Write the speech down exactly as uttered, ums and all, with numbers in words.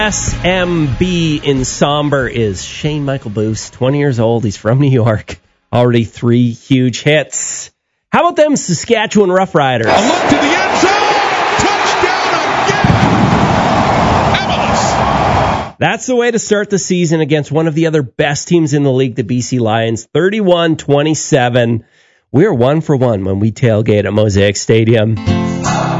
S M B in somber is Shane Michael Booth, twenty years old. He's from New York. Already three huge hits. How about them Saskatchewan Roughriders? A look to the end zone. Touchdown again. Emelis. That's the way to start the season against one of the other best teams in the league, the B C Lions. thirty-one twenty-seven. We're one for one when we tailgate at Mosaic Stadium.